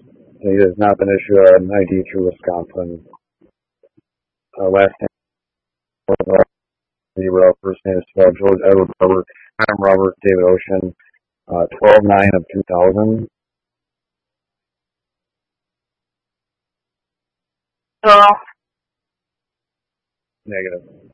He has not been issued an ID through Wisconsin. Last name Zero. First name is spelled George Edward Robert, Adam Robert, David Ocean. 12/9 of 2000. Hello? Negative.